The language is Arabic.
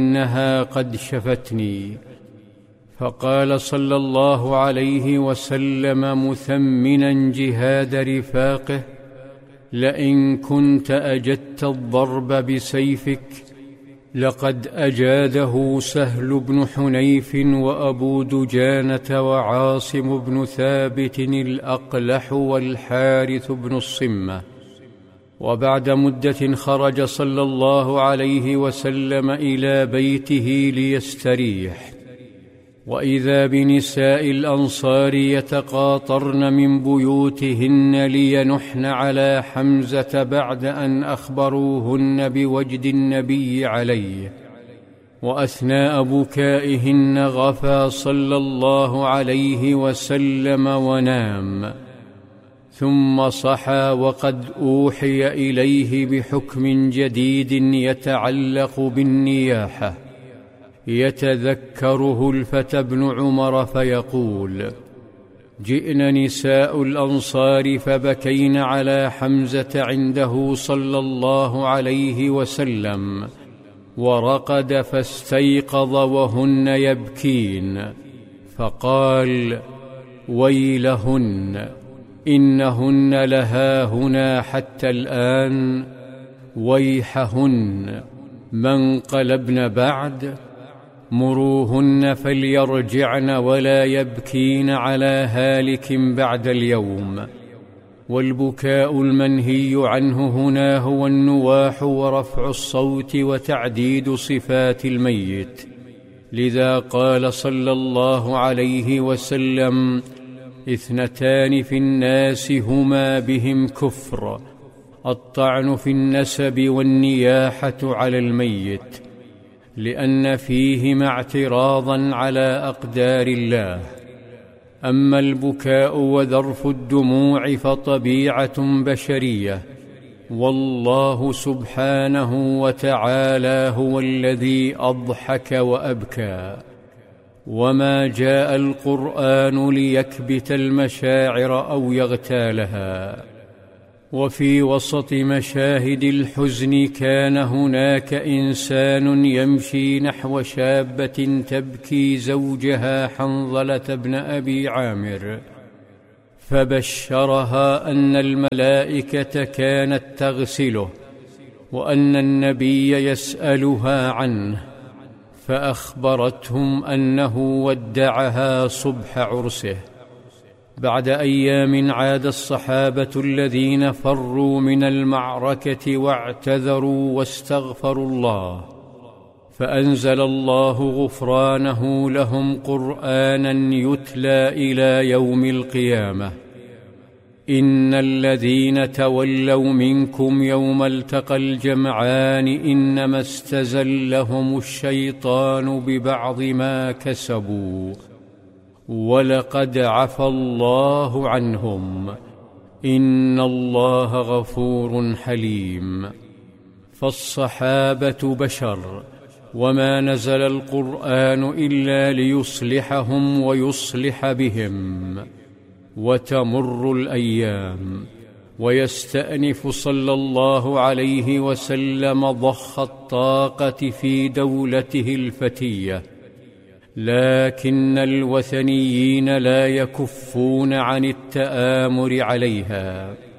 إنها قد شفتني. فقال صلى الله عليه وسلم مثمنا جهاد رفاقه: لئن كنت أجدت الضرب بسيفك لقد أجاده سهل بن حنيف وأبو دجانة وعاصم بن ثابت الأقلح والحارث بن الصمة. وبعد مدة خرج صلى الله عليه وسلم إلى بيته ليستريح، وإذا بنساء الأنصار يتقاطرن من بيوتهن لينحن على حمزة بعد أن أخبروهن بوجد النبي عليه، وأثناء بكائهن غفى صلى الله عليه وسلم ونام، ثم صحى وقد أوحي إليه بحكم جديد يتعلق بالنياحة، يتذكره الفتى بن عمر فيقول: جئن نساء الأنصار فبكين على حمزة عنده صلى الله عليه وسلم، ورقد فاستيقظ وهن يبكين، فقال: ويلهن، إنهن لهاهنا حتى الآن، ويحهن، ما انقلبن بعد، مروهن فليرجعن ولا يبكين على هالك بعد اليوم. والبكاء المنهي عنه هنا هو النواح ورفع الصوت وتعديد صفات الميت، لذا قال صلى الله عليه وسلم: اثنتان في الناس هما بهم كفر: الطعن في النسب والنياحة على الميت، لأن فيهما اعتراضا على أقدار الله. أما البكاء وذرف الدموع فطبيعة بشرية، والله سبحانه وتعالى هو الذي أضحك وأبكى، وما جاء القرآن ليكبت المشاعر أو يغتالها. وفي وسط مشاهد الحزن كان هناك إنسان يمشي نحو شابة تبكي زوجها حنظلة بن أبي عامر، فبشرها أن الملائكة كانت تغسله، وأن النبي يسألها عنه، فأخبرتهم أنه ودعها صبح عرسه. بعد أيام عاد الصحابة الذين فروا من المعركة واعتذروا واستغفروا الله، فأنزل الله غفرانه لهم قرآنا يتلى إلى يوم القيامة: إن الذين تولوا منكم يوم التقى الجمعان إنما استزلهم الشيطان ببعض ما كسبوا ولقد عفى الله عنهم، إن الله غفور حليم. فالصحابة بشر، وما نزل القرآن إلا ليصلحهم ويصلح بهم. وتمر الأيام ويستأنف صلى الله عليه وسلم ضخ الطاقة في دولته الفتية، لكن الوثنيين لا يكفون عن التآمر عليها.